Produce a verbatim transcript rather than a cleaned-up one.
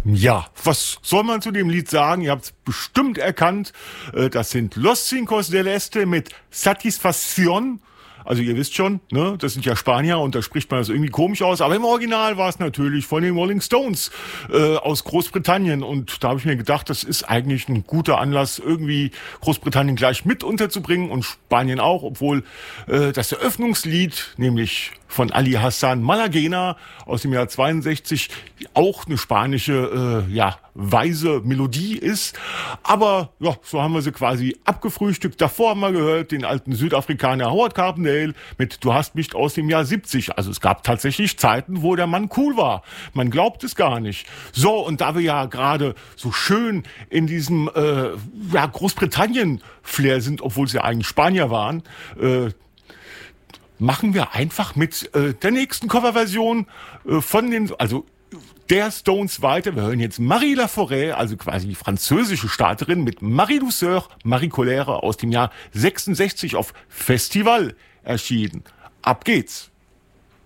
Ja, was soll man zu dem Lied sagen? Ihr habt es bestimmt erkannt. Äh, Das sind Los Cinco del Este mit Satisfacción. Also ihr wisst schon, ne, das sind ja Spanier und da spricht man das irgendwie komisch aus. Aber im Original war es natürlich von den Rolling Stones äh, aus Großbritannien. Und da habe ich mir gedacht, das ist eigentlich ein guter Anlass, irgendwie Großbritannien gleich mit unterzubringen und Spanien auch, obwohl äh, das Eröffnungslied, nämlich von Ali Hassan Malagena aus dem Jahr zweiundsechzig, auch eine spanische, äh, ja, weise Melodie ist. Aber ja, so haben wir sie quasi abgefrühstückt. Davor haben wir gehört den alten Südafrikaner Howard Carpendale mit Du hast mich aus dem Jahr siebzig. Also es gab tatsächlich Zeiten, wo der Mann cool war. Man glaubt es gar nicht. So, und da wir ja gerade so schön in diesem äh, ja, Großbritannien-Flair sind, obwohl es ja eigentlich Spanier waren, äh, machen wir einfach mit äh, der nächsten Coverversion äh, von den, also der Stones weiter. Wir hören jetzt Marie Laforêt, also quasi die französische Starterin, mit Marie Douceur, Marie Colère aus dem Jahr sechsundsechzig auf Festival erschienen. Ab geht's.